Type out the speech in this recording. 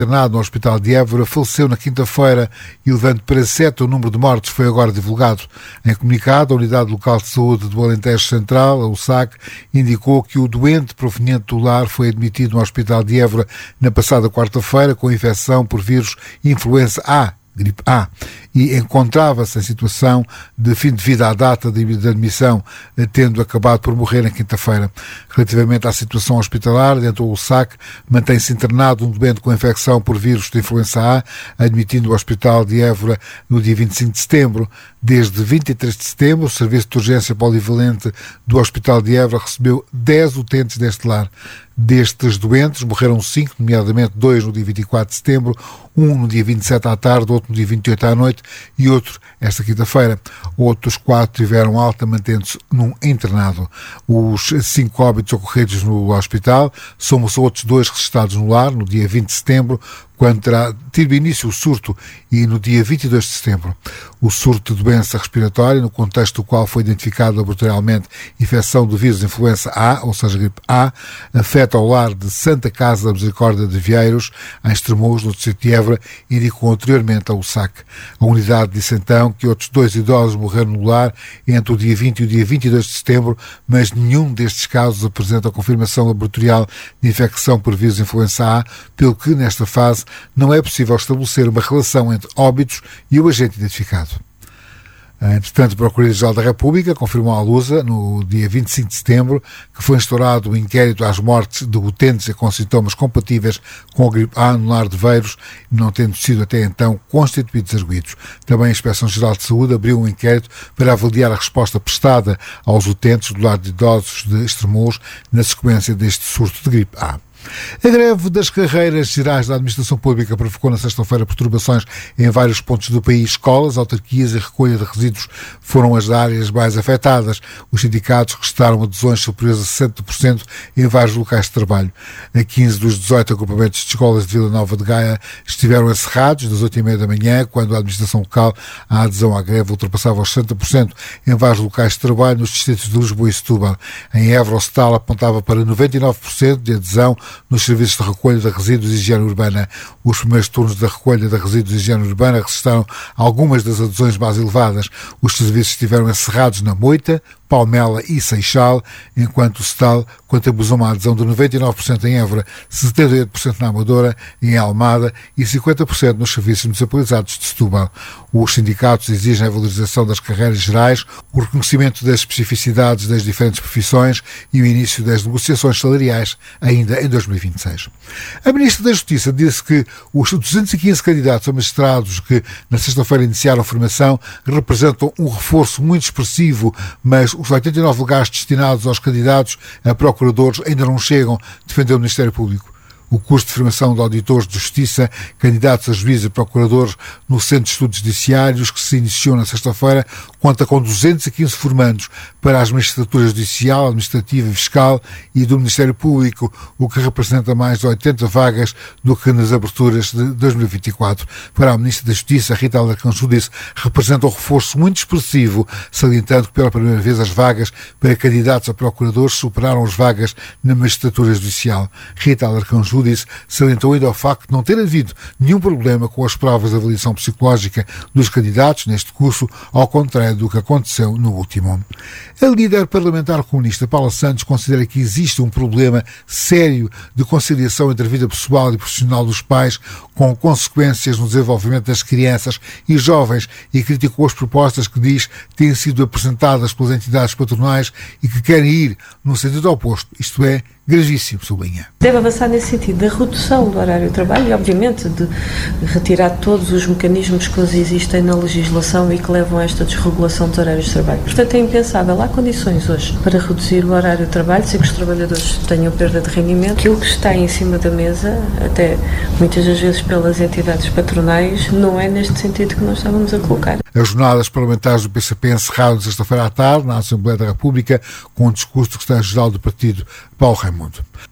internado no Hospital de Évora, faleceu na quinta-feira, elevando para 7 o número de mortes, foi agora divulgado. Em comunicado, a Unidade Local de Saúde do Alentejo Central, a USAC, indicou que o doente proveniente do lar foi admitido no Hospital de Évora na passada quarta-feira com infecção por vírus influenza A, gripe A, e encontrava-se em situação de fim de vida à data de admissão, tendo acabado por morrer na quinta-feira. Relativamente à situação hospitalar, dentro do USAC, mantém-se internado um doente com infecção por vírus de influenza A, admitido no Hospital de Évora no dia 25 de setembro. Desde 23 de setembro, o Serviço de Urgência Polivalente do Hospital de Évora recebeu 10 utentes deste lar. Destes doentes, morreram 5, nomeadamente 2 no dia 24 de setembro, um no dia 27 à tarde, outro no dia 28 à noite e outro esta quinta-feira. Outros 4 tiveram alta, mantendo-se num internado. Os 5 óbitos ocorridos no hospital somam-se outros 2 registrados no lar, no dia 20 de setembro, quando terá tido início o surto, e no dia 22 de setembro. O surto de doença respiratória, no contexto do qual foi identificado laboratorialmente infecção do vírus de influenza A, ou seja, gripe A, afeta o lar de Santa Casa da Misericórdia de Vieiros, em Estremoz, no distrito de Évora, indicou anteriormente a USAC. A unidade disse então que outros 2 idosos morreram no lar entre o dia 20 e o dia 22 de setembro, mas nenhum destes casos apresenta a confirmação laboratorial de infecção por vírus de influenza A, pelo que, nesta fase, não é possível estabelecer uma relação entre óbitos e o agente identificado. Entretanto, a Procuradoria-Geral da República confirmou à Lusa, no dia 25 de setembro, que foi instaurado o inquérito às mortes de utentes com sintomas compatíveis com a gripe A no lar de Veiros, não tendo sido até então constituídos arguidos. Também a Inspeção-Geral de Saúde abriu um inquérito para avaliar a resposta prestada aos utentes do lar de idosos de Estremoz na sequência deste surto de gripe A. A greve das carreiras gerais da Administração Pública provocou na sexta-feira perturbações em vários pontos do país. Escolas, autarquias e recolha de resíduos foram as áreas mais afetadas. Os sindicatos registraram adesões superiores a 60% em vários locais de trabalho. A 15 dos 18 agrupamentos de escolas de Vila Nova de Gaia estiveram encerrados das 8h30 da manhã, quando a administração local, a adesão à greve ultrapassava os 60% em vários locais de trabalho nos distritos de Lisboa e Setúbal. Em Évora, o CETAL apontava para 99% de adesão nos serviços de recolha de resíduos e higiene urbana. Os primeiros turnos da recolha de resíduos e higiene urbana registraram algumas das adesões mais elevadas. Os serviços estiveram encerrados na Moita, Palmela e Seixal, enquanto o CETAL contabilizou uma adesão de 99% em Évora, 78% na Amadora, em Almada e 50% nos serviços municipalizados de Setúbal. Os sindicatos exigem a valorização das carreiras gerais, o reconhecimento das especificidades das diferentes profissões e o início das negociações salariais ainda em 2026. A Ministra da Justiça disse que os 215 candidatos a magistrados que na sexta-feira iniciaram a formação representam um reforço muito expressivo, mas os 89 lugares destinados aos candidatos a procuradores ainda não chegam, defendeu o Ministério Público. O curso de formação de auditores de justiça, candidatos a juízes e procuradores no Centro de Estudos Judiciários, que se iniciou na sexta-feira, conta com 215 formandos para as magistraturas judicial, administrativa e fiscal e do Ministério Público, o que representa mais de 80 vagas do que nas aberturas de 2024. Para a Ministra da Justiça, Rita Alarcão Júdice, representa um reforço muito expressivo, salientando que pela primeira vez as vagas para candidatos a procuradores superaram as vagas na magistratura judicial. Rita Alarcão Júdice salientou ainda o facto de não ter havido nenhum problema com as provas de avaliação psicológica dos candidatos neste curso, ao contrário do que aconteceu no último. A líder parlamentar comunista Paula Santos considera que existe um problema sério de conciliação entre a vida pessoal e profissional dos pais, com consequências no desenvolvimento das crianças e jovens, e criticou as propostas que diz têm sido apresentadas pelas entidades patronais e que querem ir no sentido oposto, isto é, gravíssimo, sublinha. Deve avançar nesse sentido da redução do horário de trabalho e, obviamente, de retirar todos os mecanismos que hoje existem na legislação e que levam a esta desregulação dos horários de trabalho. Portanto, é impensável. Há condições hoje para reduzir o horário de trabalho, sem que os trabalhadores tenham perda de rendimento. Aquilo que está em cima da mesa, até muitas das vezes pelas entidades patronais, não é neste sentido que nós estávamos a colocar. As jornadas parlamentares do PCP encerraram sexta-feira à tarde na Assembleia da República com um discurso do secretário-geral do partido, Paulo Raimundo.